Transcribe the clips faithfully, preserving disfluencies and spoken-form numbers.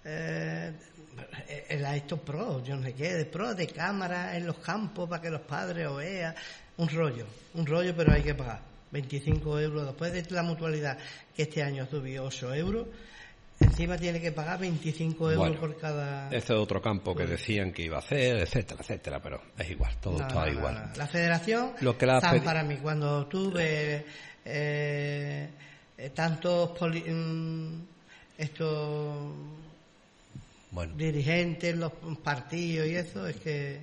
eh, la estos pro, yo no sé qué, de pro, de cámara en los campos para que los padres lo vean, un rollo, un rollo, pero hay que pagar veinticinco euros, después de la mutualidad que este año subió ocho euros, encima tiene que pagar veinticinco euros bueno, por cada... Este es otro campo que decían que iba a hacer, etcétera, etcétera, pero es igual, todo no, está no, igual. No, no. La federación Lo que la están fe... para mí, cuando tú ves eh, tantos poli... estos bueno. dirigentes, los partidos y eso, es que...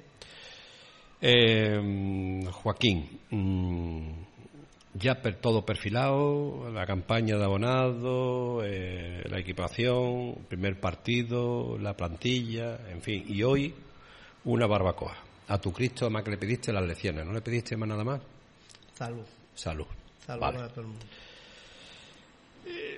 Eh, Joaquín, mmm, ya per, todo perfilado, la campaña de abonado, eh, la equipación, primer partido, la plantilla, en fin, y hoy una barbacoa. A tu Cristo más que le pediste las lecciones, ¿no le pediste más nada más? Salud. Salud. Salud vale. para todo el mundo. Eh,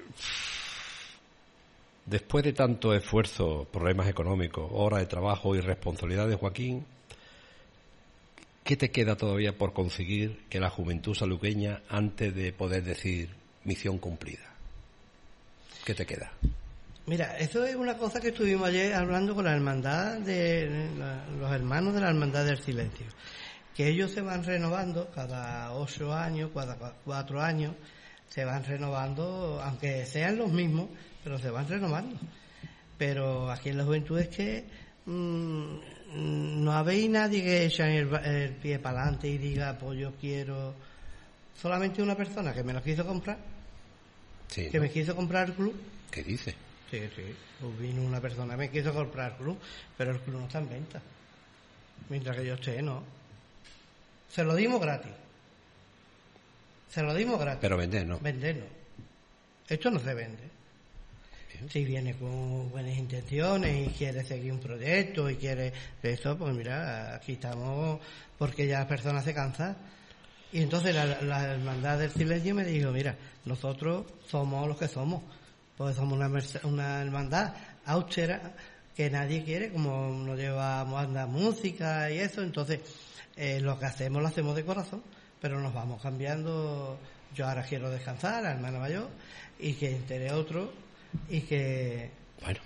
después de tanto esfuerzo, problemas económicos, horas de trabajo y responsabilidad de Joaquín, ¿qué te queda todavía por conseguir que la juventud saluqueña antes de poder decir misión cumplida? ¿Qué te queda? Mira, eso es una cosa que estuvimos ayer hablando con la hermandad de la, los hermanos de la hermandad del silencio, que ellos se van renovando cada ocho años, cada cuatro años, se van renovando, aunque sean los mismos, pero se van renovando. Pero aquí en la juventud es que mmm, no habéis nadie que eche el, el pie para adelante y diga, pues yo quiero... Solamente una persona que me lo quiso comprar, sí, que ¿no? me quiso comprar el club. ¿Qué dice? Sí, sí, pues vino una persona, me quiso comprar el club, pero el club no está en venta. Mientras que yo esté, no. Se lo dimos gratis. Se lo dimos gratis. Pero vender, ¿no? Vender, no. Esto no se vende. Si viene con buenas intenciones y quiere seguir un proyecto y quiere eso, pues mira, aquí estamos porque ya la persona se cansa. Y entonces la, la hermandad del silencio me dijo, mira, nosotros somos los que somos, pues somos una, una hermandad austera que nadie quiere, como nos llevamos a andar música y eso, entonces eh, lo que hacemos lo hacemos de corazón, pero nos vamos cambiando. Yo ahora quiero descansar, la hermana mayor, y que entere otro. Y que... Bueno.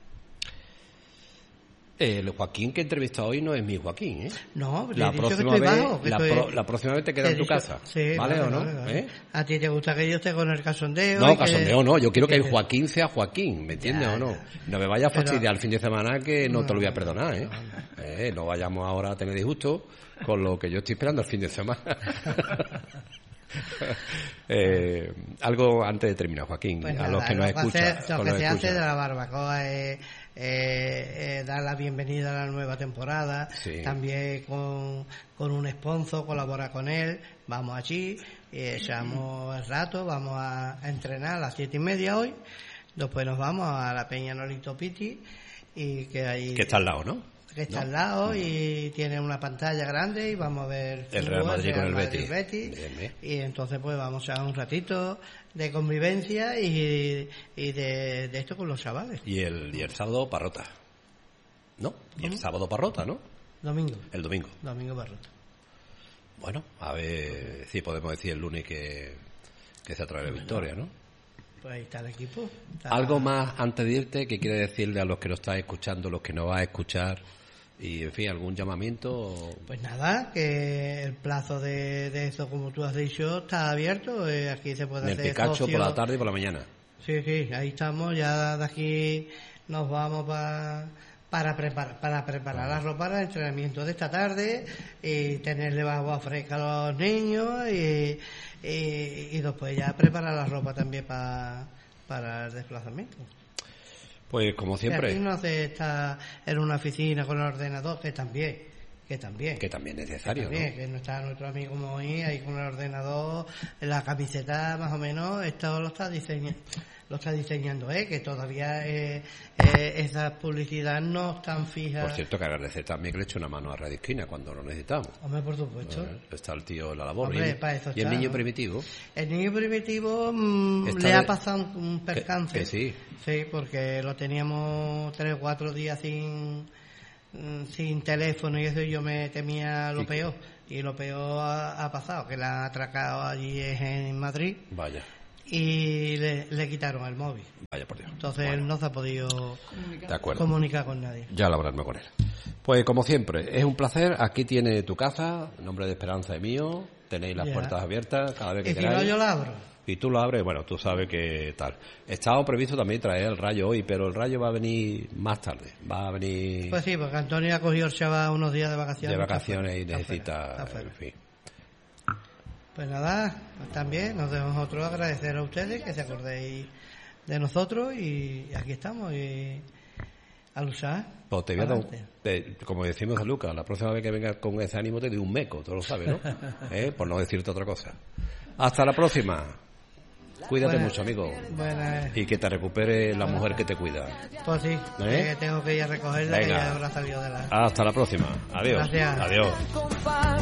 El Joaquín que he entrevistado hoy no es mi Joaquín, ¿eh? No, la he próxima dicho que estoy vez, bajo, que la, estoy... pro, la próxima vez te quedas en tu dicho... casa. Sí, ¿Vale, vale o no? Vale, vale. ¿Eh? A ti te gusta que yo esté con el casondeo. No, y casondeo que... no. Yo quiero que el Joaquín sea Joaquín, ¿me entiendes ya, o no? ya. No me vayas a fastidiar Pero... el fin de semana que no, no te lo voy a perdonar, ¿eh? No, no. Eh, no vayamos ahora a tener disgusto con lo que yo estoy esperando el fin de semana. eh, algo antes de terminar, Joaquín, pues a nada, los que nos escuchan. Lo que se hace de la barbacoa es eh, eh, dar la bienvenida a la nueva temporada, sí. También con, con un sponsor, colaborar con él, vamos allí, eh, echamos el rato, vamos a, a entrenar a las siete y media hoy, después nos vamos a la Peña Nolito Piti, y que ahí... Que está al lado, ¿no? que está ¿no? al lado y tiene una pantalla grande y vamos a ver el Real Madrid con el Betis, Betis bien, bien. Y entonces pues vamos a un ratito de convivencia y, y de, de esto con los chavales. Y el, y el sábado Parrota, ¿no? Y el ¿Mm? sábado Parrota, ¿no? Domingo. El domingo. Domingo Parrota. Bueno, a ver si sí, podemos decir el lunes que, que se trae la victoria, ¿no? Pues ahí está el equipo. Está... Algo más antes de irte que quiere decirle a los que nos están escuchando, los que nos va a escuchar, y en fin, algún llamamiento. Pues nada, que el plazo de, de eso, como tú has dicho, está abierto. Eh, aquí se puede en hacer el Picacho socio. por la tarde y por la mañana. Sí, sí, ahí estamos. Ya de aquí nos vamos pa, para preparar para preparar la ropa para el entrenamiento de esta tarde y tenerle agua fresca a los niños y, y, y después ya preparar la ropa también para para el desplazamiento. Pues como siempre. Aquí no se está en una oficina con el ordenador, que también, que también. Que también es necesario, que también, ¿no? Que no está nuestro amigo Moí ahí con el ordenador, la camiseta más o menos, esto lo está diseñando, lo está diseñando, ¿eh? Que todavía eh, eh, esas publicidades no están fijas. Por cierto, que agradecer también que le eche una mano a Radio Esquina cuando lo necesitamos. Hombre, por supuesto. ¿Eh? Está el tío en la labor. Hombre, y el, para eso y el está, niño ¿no? primitivo. El niño primitivo mmm, le de... ha pasado un, un percance. Que, que sí. Sí, porque lo teníamos tres o cuatro días sin sin teléfono y eso, y yo me temía lo sí, peor. Y lo peor ha, ha pasado, que la han atracado allí en Madrid. Vaya. y le, le quitaron el móvil. Vaya por Dios. Entonces Bueno. él no se ha podido De acuerdo. comunicar con nadie. Ya lo hablarme con él. Pues como siempre, es un placer. Aquí tiene tu casa, en nombre de Esperanza y mío. Tenéis las Ya. puertas abiertas cada vez que Y si queráis. no, yo la abro. Y tú lo abres, bueno, tú sabes que tal. Estaba previsto también traer el Rayo hoy, pero el Rayo va a venir más tarde. Va a venir Pues sí, porque Antonio ha cogido el chaval unos días de vacaciones. de vacaciones y Está fuera, necesita, está fuera. en fin. Pues nada, pues también nos debemos nosotros agradecer a ustedes que se acordéis de nosotros y aquí estamos y a luchar. Pues te voy a dar un- Adelante. te- como decimos a Lucas, la próxima vez que vengas con ese ánimo te doy un meco, tú lo sabes, ¿no? ¿Eh? Por no decirte otra cosa. Hasta la próxima. Cuídate Buena- mucho, amigo. Buena, Y que te recupere la mujer que te cuida. pues sí, ¿Eh? que tengo que ir a recogerla, que Venga. ya habrá salido de la... Hasta la próxima. Adiós. Gracias. Adiós. compás